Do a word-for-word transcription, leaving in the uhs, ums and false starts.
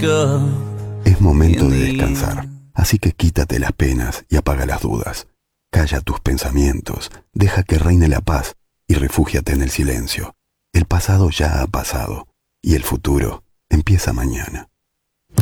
Es momento de descansar, así que quítate las penas y apaga las dudas. Calla tus pensamientos, deja que reine la paz y refúgiate en el silencio. El pasado ya ha pasado y el futuro empieza mañana.